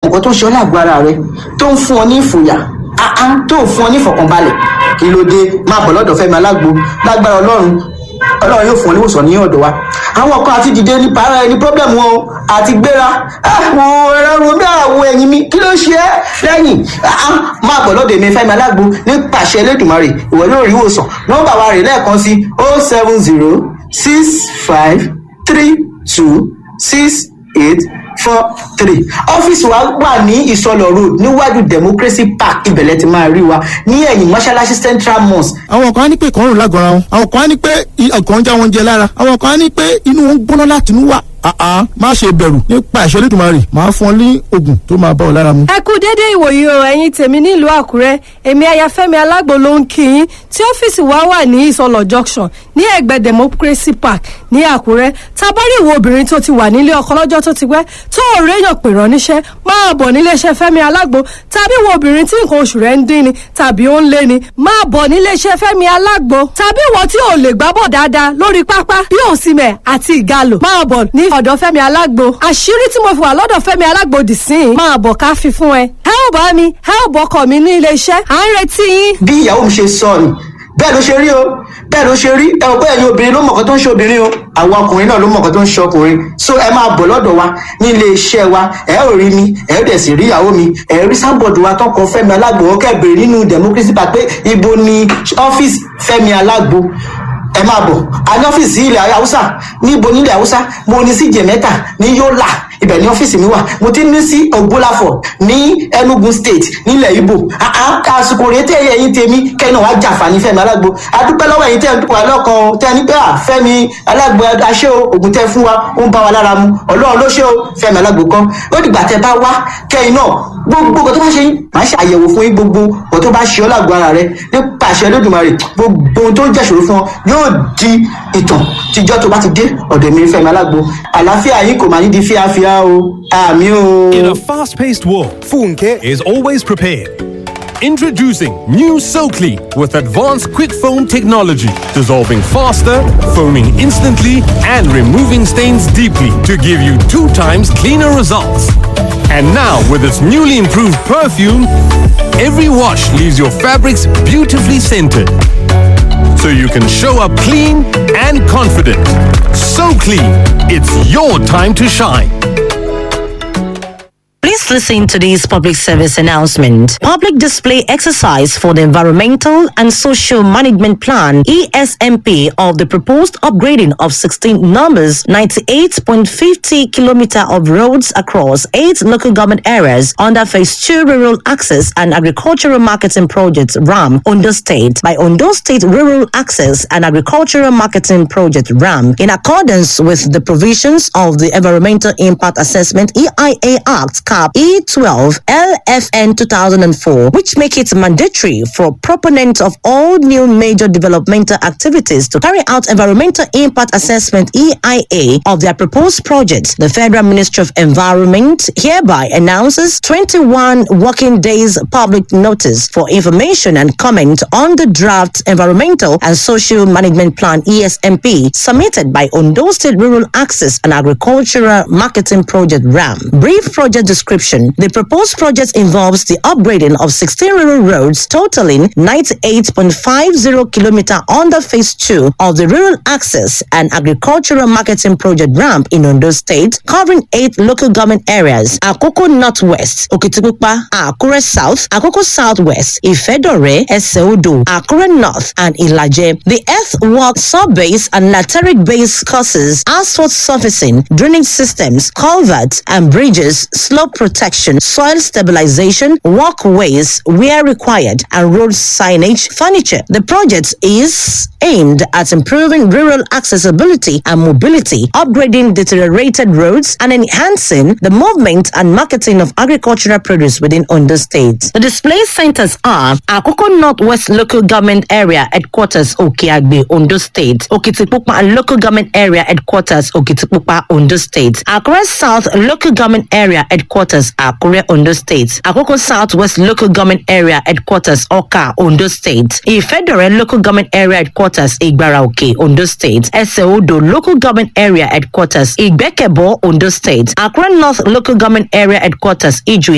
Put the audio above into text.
nǹkan tó ń ṣe ọ́ lágbára rẹ tó ń fún ọ ní ìfòyà tó ń fún ọ ní ìfọ̀kànbalẹ̀ kí ló dé máa bọ̀ lọ́dọ̀ Fẹ́mi Alágbo lágbára Ọlọ́run yóò fún ọ níwòsàn ní ọ̀dọ̀ wa. àwọn kan àti dìde nípa ara ẹni problem wọn àti gbéra àwọn ẹran bí àwọn ẹ̀yìn mi kí ló ṣe é lẹ́yìn máa bọ̀ lọ́dọ̀ èmi Fẹ́mi Alágbo nípasẹ̀ Elédùmarè ìwọ yóò rí ìwòsàn. nọ́mbà wa rè lẹ́ẹ̀kan sí 07065326843. ọ́fíìsì wa wà ní Ìsọlọ̀ road níwájú Democracy Park ibẹ̀lẹ̀ ti máa rí wa ní ẹ̀yìn mọ́ṣáláṣí Central Mosque. àwọn kan á ní pé ìkọrùn lágọ̀ọ́ra wọn, àwọn kan á ní pé ọkàn ń já wọn jẹ lára, àwọn kan á ní pé inú wọn ń gbóná láti inú wá. má ṣe bẹ̀rù nípa ìṣẹ́ Elédùmarè máa fún ọ ní oògùn tó máa bá ọ lára mu. ẹ kú déédéé ìwòyí o ẹ̀yin tèmi nílùú Àkúrẹ́, èmi aya Fẹ́mi Alágbo ló ń kí yín tí ọ́fíìsì wa wà ní Ìsọlọ̀ junction ní ẹ̀gbẹ́ Democracy Park ní Àkúrẹ́. tabari ìwọ obìnrin tó ti wà nílé ọkọ lọ́jọ́ tó ti pẹ́ tó ò réyàn pè rán níṣẹ́ máa bọ̀ níléeṣẹ́ Fẹ́mi Alágbo, tàbí ìwọ obìnrin tí nǹkan oṣù rẹ̀ ń dín ni tàbí ó ń lé ni máa bọ̀ níléeṣẹ́ Fẹ́mi Alágbo, tàbí ìwọ tí ò lè gbábọ̀ dáadáa lórí pápá bí òsìmẹ̀ àti ìgalò máa bọ̀ ní ọ̀dọ̀ Fẹ́mi Alágbo. àṣírí tí mo fi wà lọ́dọ̀ Fẹ́mi Alágbo dì sí i máa bọ̀ ká fi fún ẹ. ẹ ò bá mi ẹ ò bọ́kọ̀ mi ní iléeṣẹ́ à ń retí yín. bí ìyàwó mi ṣe sọ ni bẹ́ẹ̀ ló ṣe rí o bẹ́ẹ̀ ló ṣe rí ẹ ò bẹ́ẹ̀ ni obìnrin ló mọ̀ọ́kọ́ tó ń ṣe obìnrin o àwọn ọkùnrin náà ló mọ̀ọ́kọ́ tó ń ṣe ọkùnrin. so ẹ máa bọ̀ lọ́dọ̀ wa ní ilé iṣẹ́ wa ẹ ò rí mi ẹ ò dẹ̀ sì rí ìyàwó mi ẹ rí sábọ̀dù wa tọkọ Fẹ́mi Alágbo ó kẹ́ bèrè nínú Democracy Park pé ibo ni ọ́fíìsì Fẹ́mi Alágbo. ẹ máa bọ̀ a ní ọ́fíìsì ilẹ̀ Haúsá níbo nílẹ̀ Haúsá mo ní sí Jẹ̀mẹ́ta ní Yólà ibẹ̀ ní ọ́fíìsì mi wà, mo ti ní sí Ògbólàfọ̀ ní Enugu State nílẹ̀ Ìgbò. àsìkò rèé tẹ́ ẹ̀yin tèmi kẹ́yìn náà wá jàǹfààní Fẹ́mi Alágbo. adúpẹ́ lọ́wọ́ ẹ̀yin tẹ́ ń dúpọ̀ lọ́kàn tẹ́ ní pé Fẹ́mi Alágbo aṣẹ́ o ògùn tẹ́ fún wa ó ń bá wa lára mu Ọlọ́run ló ṣe o Fẹ́mi Alágbo kan ó dìgbà tẹ́ bá wá kẹ́yìn náà gbogbo nǹkan tó bá ṣe yín máa ṣe àyẹ̀wò fún yín gbogbo nǹkan tó bá ṣe ọ́ lágbo ara rẹ nípa àṣẹ Olódùmarè gbogbo ohun tó ń jẹ́ṣòro fún ọ yóò di ìtàn tíjọ́ tó bá ti dé ọ̀dọ̀ mi Fẹ́mi Alágbo. àlàáfíà yín kò máa ní di fíafíà o àmì o. In a fast-paced world, Funke is always prepared. Introducing new SoClean with advanced quick foam technology, dissolving faster, foaming instantly, and removing stains deeply to give you 2 times cleaner results. And now, with its newly improved perfume, every wash leaves your fabrics beautifully scented. So you can show up clean and confident. So clean, it's your time to shine. Please listen to this public service announcement. Public display exercise for the Environmental and Social Management Plan (ESMP) of the proposed upgrading of 16 numbers 98.50 kilometer of roads across 8 local government areas under Phase 2 Rural Access and Agricultural Marketing Project (RAM) Ondo State by Ondo State Rural Access and Agricultural Marketing Project (RAM) in accordance with the provisions of the Environmental Impact Assessment (EIA) Act Cap E12 LFN 2004, which make it mandatory for proponents of all new major developmental activities to carry out environmental impact assessment EIA of their proposed projects. The Federal Ministry of Environment hereby announces 21 working days public notice for information and comment on the draft Environmental and Social Management Plan ESMP submitted by Ondo State Rural Access and Agricultural Marketing Project (RAM). Brief project description. The proposed project involves the upgrading of 16 rural roads totaling 98.50 kilometers under Phase 2 of the Rural Access and Agricultural Marketing Project (RAM) in Ondo State, covering 8 local government areas: Akoko Northwest, Okitipupa, Akure South, Akoko Southwest, Ifedore, Eseodo, Akure North, and Ilaje. The earthwork sub-base and lateric base courses, asphalt surfacing, drainage systems, culverts and bridges, slope protection, soil stabilization, walkways where required, and road signage, furniture. The project is aimed at improving rural accessibility and mobility, upgrading deteriorated roads, and enhancing the movement and marketing of agricultural produce within Ondo State. The display centers are Akoko Northwest Local Government Area Headquarters, Okeagbe, Ondo State; Okitipupa Local Government Area Headquarters, Okitipupa, Ondo State; Akure South Local Government Area Headquarters, Akure, Ondo State; Akoko Southwest Local Government Area Headquarters, Oka, Ondo State; Ifedore Local Government Area Headquarters, Igbaraoke, Ondo State; Eseodo Local Government Area Headquarters, Igbekebo, Ondo State; Akure North Local Government Area Headquarters, Iju